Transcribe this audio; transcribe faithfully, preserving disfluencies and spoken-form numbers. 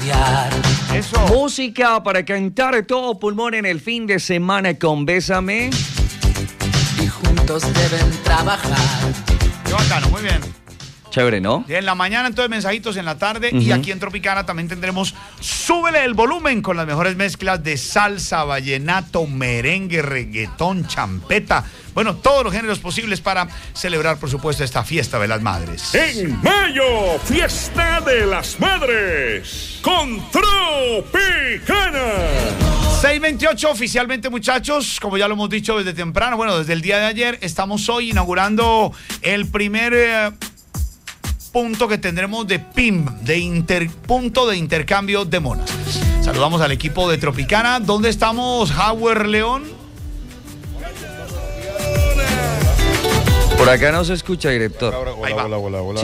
negociar. Eso. Música para cantar a todo pulmón en el fin de semana con Bésame. Y juntos deben trabajar. Qué bacano, muy bien. Chévere, ¿no? En la mañana, entonces, mensajitos en la tarde. Uh-huh. Y aquí en Tropicana también tendremos Súbele el volumen con las mejores mezclas de salsa, vallenato, merengue, reggaetón, champeta. Bueno, todos los géneros posibles para celebrar, por supuesto, esta fiesta de las madres. En mayo, fiesta de las madres con Tropicana. seis veintiocho oficialmente, muchachos, como ya lo hemos dicho desde temprano, bueno, desde el día de ayer, estamos hoy inaugurando el primer eh, punto que tendremos de P I M, de inter, punto de intercambio de monas. Saludamos al equipo de Tropicana. ¿Dónde estamos, Howard León? Por acá no se escucha, director. Hola, hola, hola, hola, hola.